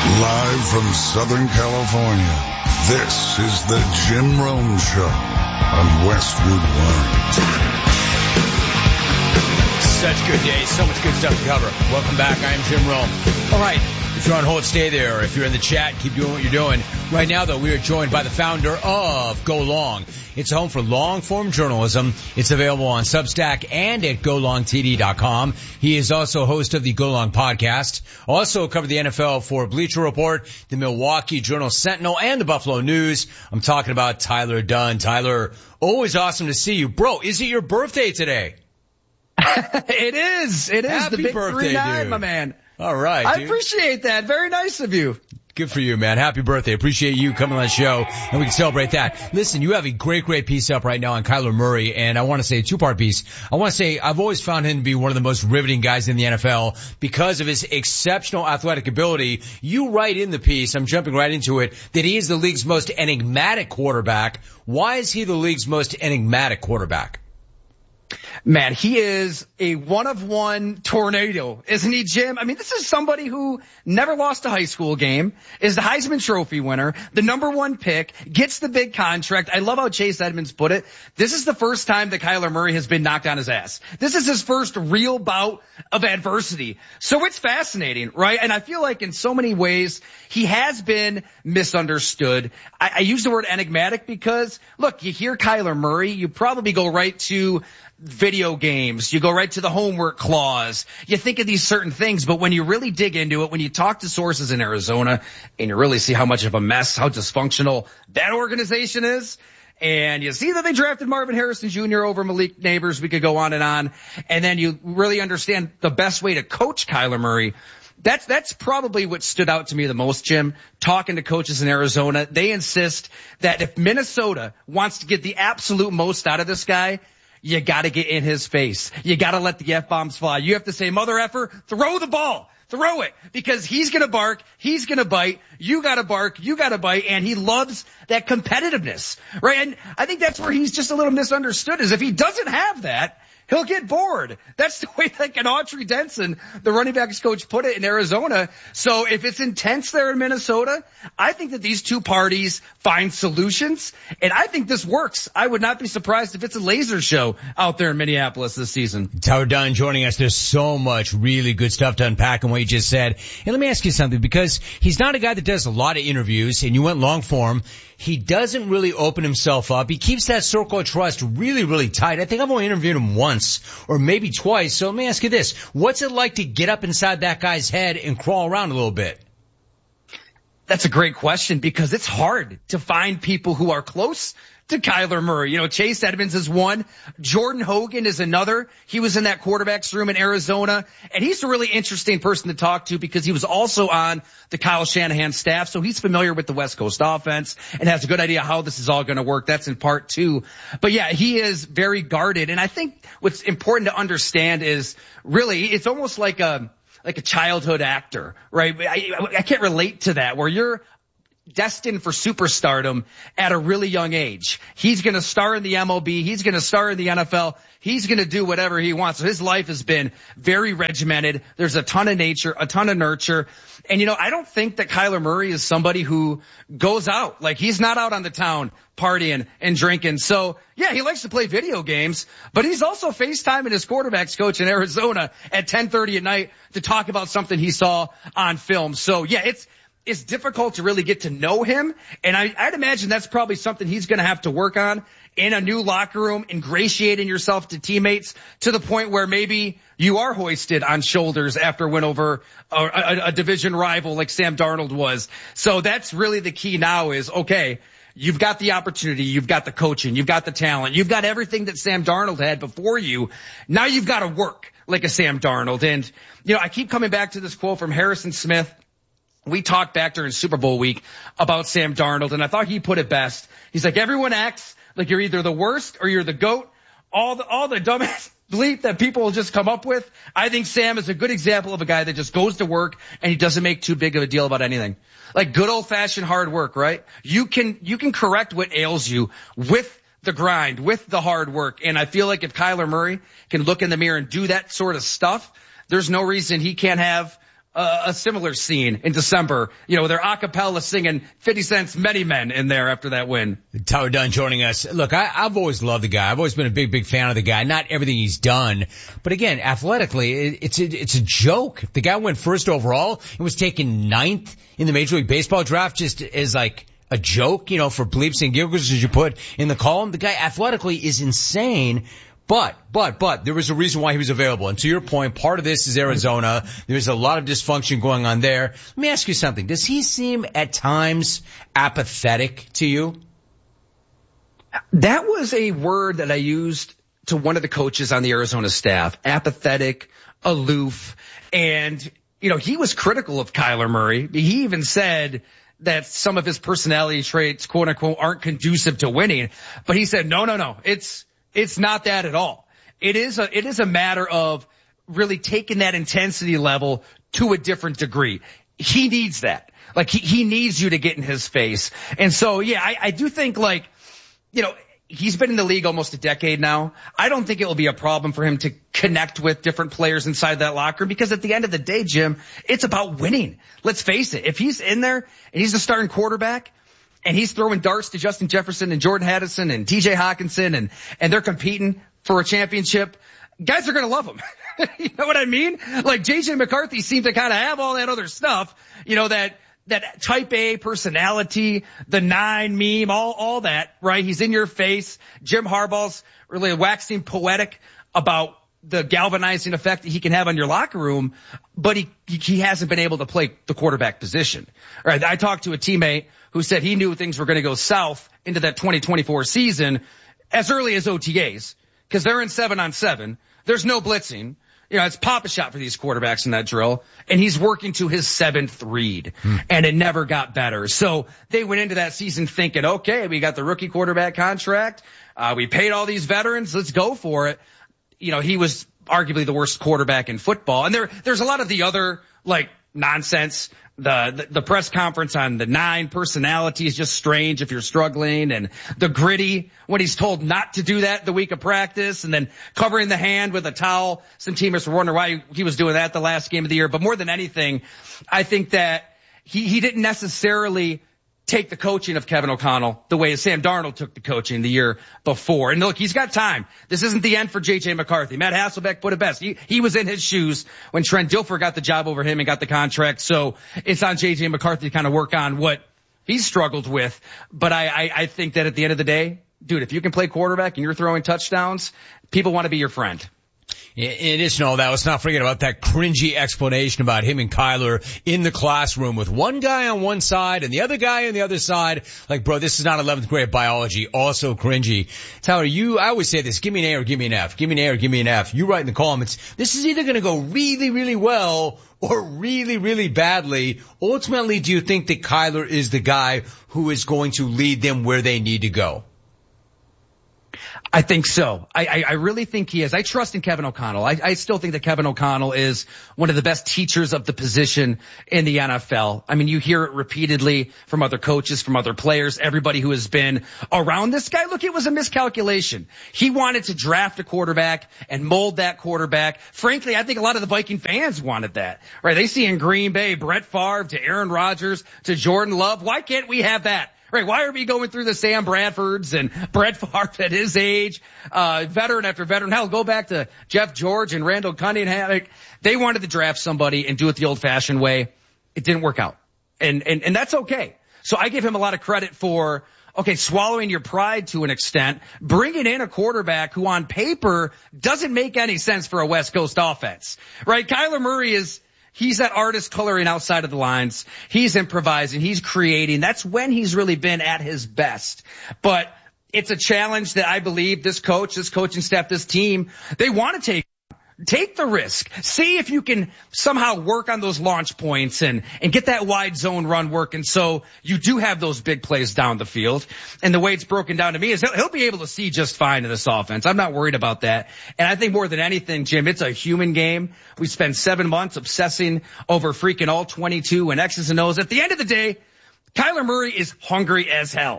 Live from Southern California, this is the Jim Rome Show on Westwood One. Such good days, so much good stuff to cover. Welcome back, I am Jim Rome. All right, if you're on hold, stay there. If you're in the chat, keep doing what you're doing. Right now, though, we are joined by the founder of Go Long. It's a home for long-form journalism. It's available on Substack and at golongtd.com. He is also host of the Go Long podcast. Also covered the NFL for Bleacher Report, the Milwaukee Journal-Sentinel, and the Buffalo News. I'm talking about Tyler Dunne. Tyler, always awesome to see you. Bro, is it your birthday today? It is. Happy the big birthday, 3-9, dude. my man. All right, I dude. appreciate that. Very nice of you. Good for you, man. Happy birthday. Appreciate you coming on the show, and we can celebrate that. Listen, you have a great piece up right now on Kyler Murray, and I want to say a two-part piece. I want to say I've always found him to be one of the most riveting guys in the NFL because of his exceptional athletic ability. You write in the piece, I'm jumping right into it, that he is the league's most enigmatic quarterback. Why is he the league's most enigmatic quarterback? Man, he is a one-of-one tornado, isn't he, Jim? I mean, this is somebody who never lost a high school game, is the Heisman Trophy winner, the #1 pick, gets the big contract. I love how Chase Edmonds put it. This is the first time that Kyler Murray has been knocked on his ass. This is his first real bout of adversity. So it's fascinating, right? And I feel like in so many ways, he has been misunderstood. I use the word enigmatic because, look, you hear Kyler Murray, you probably go right to video games. You go right to the homework clause. You think of these certain things, but when you really dig into it, when you talk to sources in Arizona and you really see how much of a mess, how dysfunctional that organization is, and you see that they drafted Marvin Harrison Jr. over Malik Neighbors, we could go on, and then you really understand the best way to coach Kyler Murray. That's probably what stood out to me the most, Jim. Talking to coaches in Arizona, they insist that if Minnesota wants to get the absolute most out of this guy, you gotta get in his face. You gotta let the F-bombs fly. You have to say, mother effer, throw the ball. Throw it. Because he's gonna bark, he's gonna bite, you gotta bark, you gotta bite, and he loves that competitiveness, right? And I think that's where he's just a little misunderstood, is if he doesn't have that, he'll get bored. That's the way like an Autry Denson, the running backs coach, put it in Arizona. So if it's intense there in Minnesota, I think that these two parties find solutions, and I think this works. I would not be surprised if it's a laser show out there in Minneapolis this season. Tyler Dunne joining us. There's so much really good stuff to unpack in what you just said. And let me ask you something, because he's not a guy that does a lot of interviews, and you went long form. He doesn't really open himself up. He keeps that circle of trust really tight. I think I've only interviewed him once or maybe twice. So let me ask you this. What's it like to get up inside that guy's head and crawl around a little bit? That's a great question, because it's hard to find people who are close to Kyler Murray. You know, Chase Edmonds is one. Jordan Hogan is another. He was in that quarterback's room in Arizona, and he's a really interesting person to talk to because he was also on the Kyle Shanahan staff, so he's familiar with the West Coast offense and has a good idea how this is all going to work. That's in part two. But yeah, he is very guarded, and I think what's important to understand is really it's almost like a childhood actor, right? I can't relate to that, where you're destined for superstardom at a really young age. He's going to star in the MLB. He's going to star in the NFL. He's going to do whatever he wants. So his life has been very regimented. There's a ton of nature, a ton of nurture. And, you know, I don't think that Kyler Murray is somebody who goes out. Like, he's not out on the town partying and drinking. So, yeah, he likes to play video games, but he's also FaceTiming his quarterback's coach in Arizona at 10:30 at night to talk about something he saw on film. So, yeah, it's difficult to really get to know him, and I'd imagine that's probably something he's going to have to work on in a new locker room, ingratiating yourself to teammates to the point where maybe you are hoisted on shoulders after a win over a division rival like Sam Darnold was. So that's really the key now is, okay, you've got the opportunity, you've got the coaching, you've got the talent, you've got everything that Sam Darnold had before you. Now you've got to work like a Sam Darnold. And, you know, I keep coming back to this quote from Harrison Smith. We talked back during Super Bowl week about Sam Darnold, and I thought he put it best. He's like, everyone acts like you're either the worst or you're the GOAT. All the dumbass bleep that people will just come up with. I think Sam is a good example of a guy that just goes to work and he doesn't make too big of a deal about anything. Like good old fashioned hard work, right? You can correct what ails you with the grind, with the hard work. And I feel like if Kyler Murray can look in the mirror and do that sort of stuff, there's no reason he can't have a similar scene in December, with their a cappella singing 50 Cent's Many Men in there after that win. Tyler Dunne joining us. Look, I've always loved the guy. I've always been a big fan of the guy. Not everything he's done, but again, athletically, it's a joke. The guy went first overall and was taken 9th in the Major League Baseball draft just as like a joke, for bleeps and giggles as you put in the column. The guy athletically is insane. But there was a reason why he was available. And to your point, part of this is Arizona. There's a lot of dysfunction going on there. Let me ask you something. Does he seem at times apathetic to you? That was a word that I used to one of the coaches on the Arizona staff. Apathetic, aloof. And, he was critical of Kyler Murray. He even said that some of his personality traits, quote unquote, aren't conducive to winning. But he said, no. It's not that at all. It is a matter of really taking that intensity level to a different degree. He needs that. Like he needs you to get in his face. And so, yeah, I do think he's been in the league almost a decade now. I don't think it will be a problem for him to connect with different players inside that locker room because at the end of the day, Jim, it's about winning. Let's face it. If he's in there and he's the starting quarterback, and he's throwing darts to Justin Jefferson and Jordan Addison and TJ Hawkinson and they're competing for a championship, guys are going to love him. You know what I mean? Like JJ McCarthy seemed to kind of have all that other stuff, that type A personality, the 9 meme, all that, right? He's in your face. Jim Harbaugh's really waxing poetic about the galvanizing effect that he can have on your locker room, but he hasn't been able to play the quarterback position. All right. I talked to a teammate who said he knew things were going to go south into that 2024 season as early as OTAs because they're in 7-on-7. There's no blitzing. It's pop a shot for these quarterbacks in that drill, and he's working to his 7th read, and it never got better. So they went into that season thinking, okay, we got the rookie quarterback contract. We paid all these veterans. Let's go for it. He was arguably the worst quarterback in football. And there's a lot of the other, nonsense. The press conference on the 9 personality is just strange if you're struggling, and the gritty when he's told not to do that the week of practice, and then covering the hand with a towel. Some teammates were wondering why he was doing that the last game of the year. But more than anything, I think that he didn't necessarily take the coaching of Kevin O'Connell the way Sam Darnold took the coaching the year before. And look, he's got time. This isn't the end for J.J. McCarthy. Matt Hasselbeck put it best. He was in his shoes when Trent Dilfer got the job over him and got the contract. So it's on J.J. McCarthy to kind of work on what he's struggled with. But I think that at the end of the day, dude, if you can play quarterback and you're throwing touchdowns, people want to be your friend. In addition to all that, let's not forget about that cringy explanation about him and Kyler in the classroom with one guy on one side and the other guy on the other side. Like, bro, this is not 11th grade biology. Also cringy. Tyler, I always say this, give me an A or give me an F. Give me an A or give me an F. You write in the comments, this is either going to go really, really well or really, really badly. Ultimately, do you think that Kyler is the guy who is going to lead them where they need to go? I think so. I really think he is. I trust in Kevin O'Connell. I still think that Kevin O'Connell is one of the best teachers of the position in the NFL. I mean, you hear it repeatedly from other coaches, from other players, everybody who has been around this guy. Look, it was a miscalculation. He wanted to draft a quarterback and mold that quarterback. Frankly, I think a lot of the Viking fans wanted that, right? They see in Green Bay, Brett Favre to Aaron Rodgers to Jordan Love. Why can't we have that? Right, why are we going through the Sam Bradfords and Brett Favre at his age, veteran after veteran? Hell, go back to Jeff George and Randall Cunningham. They wanted to draft somebody and do it the old-fashioned way. It didn't work out, and that's okay. So I give him a lot of credit for swallowing your pride to an extent, bringing in a quarterback who on paper doesn't make any sense for a West Coast offense. Right, Kyler Murray he's that artist coloring outside of the lines. He's improvising. He's creating. That's when he's really been at his best. But it's a challenge that I believe this coaching staff, this team, they want to take the risk. See if you can somehow work on those launch points and get that wide zone run working so you do have those big plays down the field. And the way it's broken down to me is he'll be able to see just fine in this offense. I'm not worried about that. And I think more than anything, Jim, it's a human game. We spend 7 months obsessing over freaking all 22 and X's and O's. At the end of the day, Kyler Murray is hungry as hell.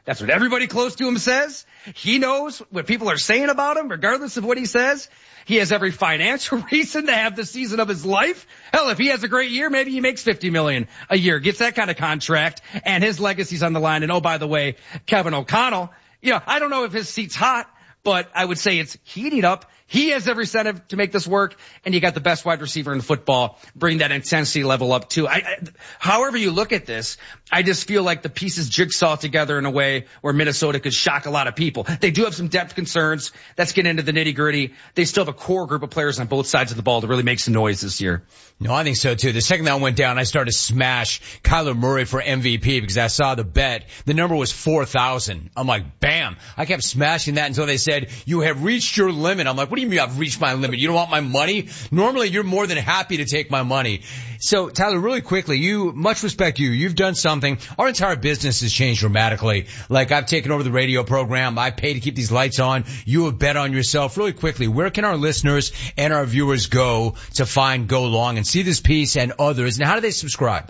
That's what everybody close to him says. He knows what people are saying about him, regardless of what he says. He has every financial reason to have the season of his life. Hell, if he has a great year, maybe he makes $50 million a year, gets that kind of contract, and his legacy's on the line. And oh, by the way, Kevin O'Connell, I don't know if his seat's hot, but I would say it's heating up. He has every incentive to make this work, and you got the best wide receiver in football. Bring that intensity level up too. However you look at this, I just feel like the pieces jigsaw together in a way where Minnesota could shock a lot of people. They do have some depth concerns. Let's get into the nitty gritty. They still have a core group of players on both sides of the ball to really make some noise this year. No, I think so too. The second that went down, I started to smash Kyler Murray for MVP because I saw the bet. The number was 4,000. I'm like, bam. I kept smashing that until they said, you have reached your limit. I'm like, what do you mean I've reached my limit? You don't want my money? Normally you're more than happy to take my money. So Tyler, really quickly, much respect you've done something. Our entire business has changed dramatically. Like I've taken over the radio program. I pay to keep these lights on. You have bet on yourself. Really quickly, where can our listeners and our viewers go to find Go Long and see this piece and others? And how do they subscribe?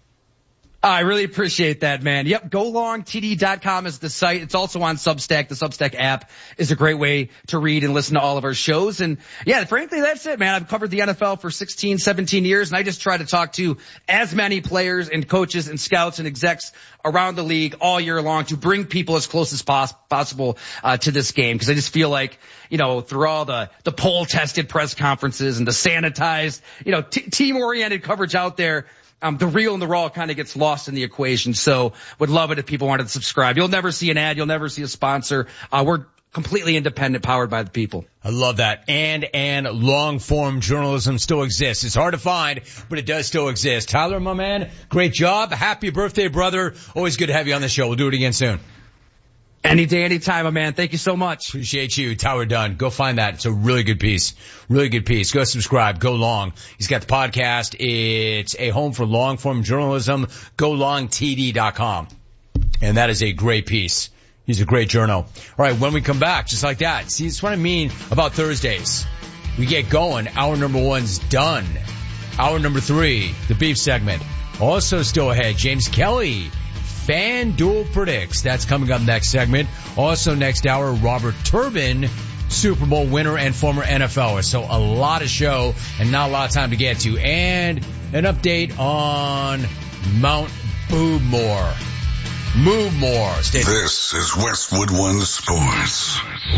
I really appreciate that, man. Yep, golongtd.com is the site. It's also on Substack. The Substack app is a great way to read and listen to all of our shows. And yeah, frankly, that's it, man. I've covered the NFL for 16, 17 years, and I just try to talk to as many players and coaches and scouts and execs around the league all year long to bring people as close as possible to this game. Because I just feel like, through all the poll-tested press conferences and the sanitized, team-oriented coverage out there, the real and the raw kind of gets lost in the equation. So would love it if people wanted to subscribe. You'll never see an ad. You'll never see a sponsor. We're completely independent, powered by the people. I love that. And long form journalism still exists. It's hard to find, but it does still exist. Tyler, my man, great job. Happy birthday, brother. Always good to have you on the show. We'll do it again soon. Any day, anytime, my man. Thank you so much. Appreciate you. Tyler Dunne. Go find that. It's a really good piece. Really good piece. Go subscribe. Go Long. He's got the podcast. It's a home for long form journalism. GoLongTD.com. And that is a great piece. He's a great journal. All right. When we come back, just like that. See, that's what I mean about Thursdays. We get going. Hour number 1's done. Hour number 3, the beef segment. Also still ahead, James Kelly. FanDuel Predicts. That's coming up next segment. Also next hour, Robert Turbin, Super Bowl winner and former NFLer. So a lot of show and not a lot of time to get to. And an update on Mount Boobmore. Move more. Stay tuned. This is Westwood One Sports.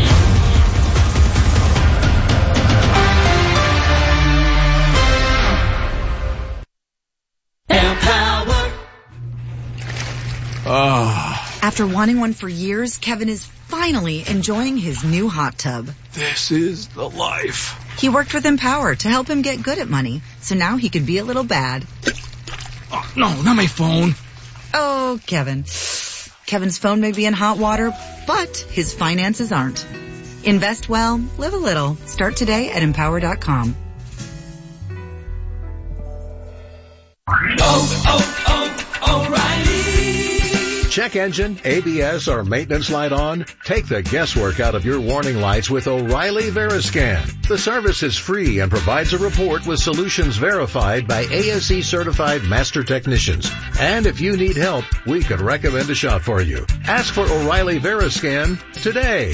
After wanting one for years, Kevin is finally enjoying his new hot tub. This is the life. He worked with Empower to help him get good at money, so now he can be a little bad. Oh, no, not my phone. Oh, Kevin. Kevin's phone may be in hot water, but his finances aren't. Invest well, live a little. Start today at Empower.com. O'Reilly. Check engine, ABS, or maintenance light on? Take the guesswork out of your warning lights with O'Reilly Veriscan. The service is free and provides a report with solutions verified by ASE certified master technicians. And if you need help, we could recommend a shop for you. Ask for O'Reilly Veriscan today.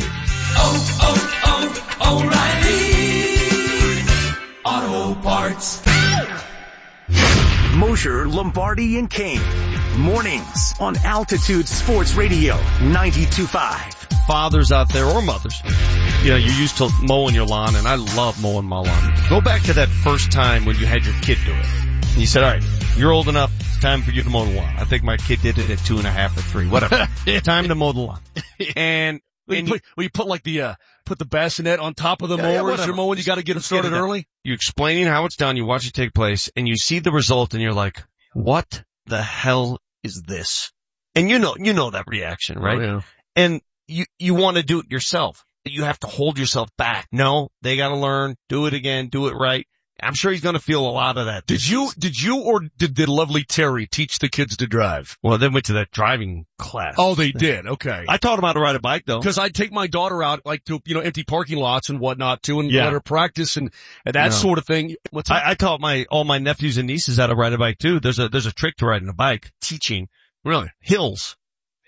O'Reilly Auto Parts. Mosher, Lombardi, and Kane. Mornings on Altitude Sports Radio 92.5. Fathers out there or mothers, you're used to mowing your lawn, and I love mowing my lawn. Go back to that first time when you had your kid do it. And you said, all right, you're old enough, it's time for you to mow the lawn. I think my kid did it at 2.5 or 3, whatever. Time to mow the lawn. And you put like put the bassinet on top of the mower as you're mowing, you gotta get it started early. You're explaining how it's done, you watch it take place, and you see the result, and you're like, what the hell is this? And you know that reaction, right? Oh, yeah. And you want to do it yourself. You have to hold yourself back. No, they gotta learn, do it again, do it right. I'm sure he's going to feel a lot of that. Did you or did the lovely Terry teach the kids to drive? Well, they went to that driving class. Oh, they did. Okay. I taught them how to ride a bike though. Cause I'd take my daughter out like to, empty parking lots and whatnot too and let her practice and that sort of thing. I taught all my nephews and nieces how to ride a bike too. There's a trick to riding a bike. Teaching. Really? Hills.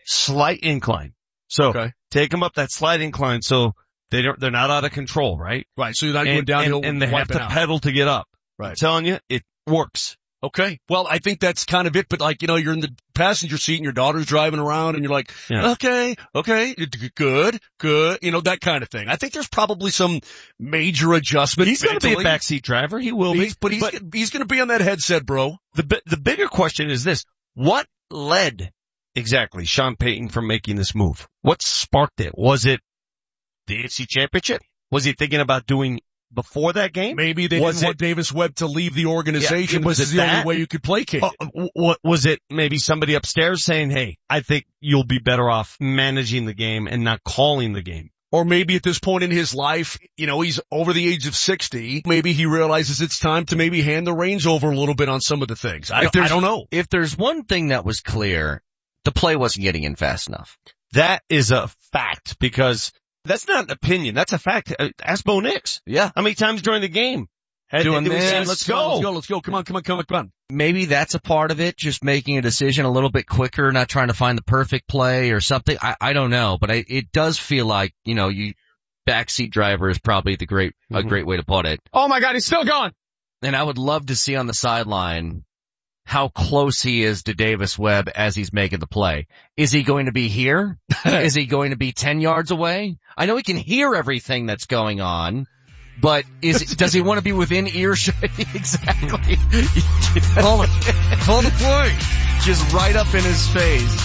slight incline. So take them up that slight incline so they're not out of control, right? Right. So you're not going downhill and they have to pedal to get up. Right. I'm telling you, it works. Okay. Well, I think that's kind of it, but like, you're in the passenger seat and your daughter's driving around and you're like, okay, good, that kind of thing. I think there's probably some major adjustment. He's going to be a backseat driver. He will be. But he's going to be on that headset, bro. The bigger question is this. What led exactly Sean Payton from making this move? What sparked it? Was it the AFC Championship? Was he thinking about doing before that game? Maybe they didn't want Davis Webb to leave the organization. Was this is the only way you could placate it. Was it maybe somebody upstairs saying, hey, I think you'll be better off managing the game and not calling the game? Or maybe at this point in his life, he's over the age of 60. Maybe he realizes it's time to maybe hand the reins over a little bit on some of the things. I don't know. If there's one thing that was clear, the play wasn't getting in fast enough. That is a fact because that's not an opinion. That's a fact. Ask Bo Nix. Yeah. How many times during the game? Doing this. Let's go. Come on. Maybe that's a part of it. Just making a decision a little bit quicker, not trying to find the perfect play or something. I don't know, but it does feel like, backseat driver is probably a great way to put it. Oh my God, he's still gone. And I would love to see on the sideline how close he is to Davis Webb as he's making the play. Is he going to be here? Is he going to be 10 yards away? I know he can hear everything that's going on, but does he want to be within earshot? Exactly. Call the play. Just right up in his face.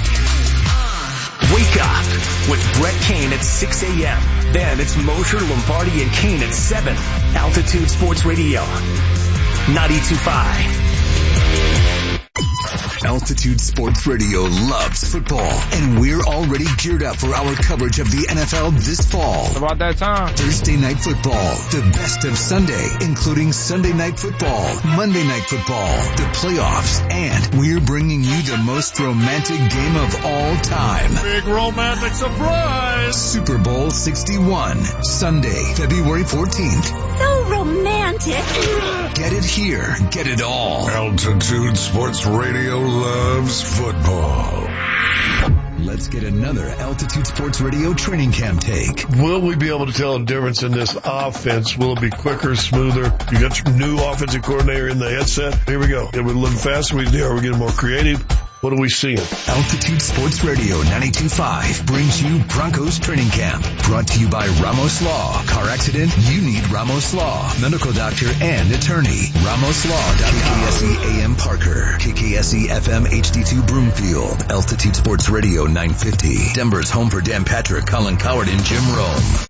Wake up with Brett Kane at 6 a.m. Then it's Mosher, Lombardi, and Kane at 7. Altitude Sports Radio, 92.5. Altitude Sports Radio loves football, and we're already geared up for our coverage of the NFL this fall. It's about that time. Thursday Night Football, the best of Sunday, including Sunday Night Football, Monday Night Football, the playoffs, and we're bringing you the most romantic game of all time. Big romantic surprise! Super Bowl 61, Sunday, February 14th. So romantic. Get it here. Get it all. Altitude Sports Radio loves football. Let's get another Altitude Sports Radio training camp take. Will we be able to tell a difference in this offense? Will it be quicker, smoother? You got your new offensive coordinator in the headset. Here we go. Are we living faster? Are we getting more creative? What are we seeing? Altitude Sports Radio 92.5 brings you Broncos Training Camp. Brought to you by Ramos Law. Car accident? You need Ramos Law. Medical doctor and attorney. RamosLaw.com. KKSE AM Parker. KKSE FM HD2 Broomfield. Altitude Sports Radio 950. Denver's home for Dan Patrick, Colin Coward, and Jim Rome.